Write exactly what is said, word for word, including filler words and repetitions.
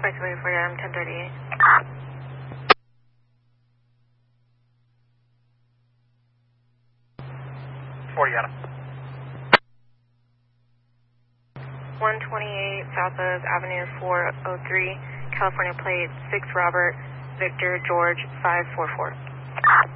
Flight for M ten thirty-eight. forty Adam. one twenty-eight South of Avenue four oh three, California plate six Robert, Victor, George five four four.